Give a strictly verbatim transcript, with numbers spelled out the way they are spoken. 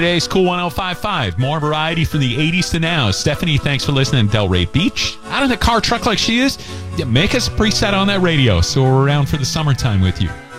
Today's Cool one oh five point five. More variety from the eighties to now. Stephanie, thanks for listening to Delray Beach. Out in the car truck like she is, make us a preset on that radio so we're around for the summertime with you.